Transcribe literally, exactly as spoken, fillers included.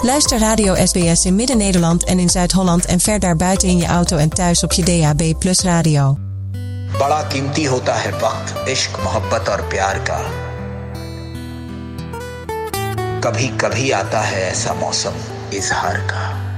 Luister Radio S B S in Midden-Nederland en in Zuid-Holland en ver daarbuiten in je auto en thuis op je D A B Plus radio. बड़ा कीमती होता है वक्त इश्क मोहब्बत और प्यार का कभी कभी आता है ऐसा मौसम इजहार का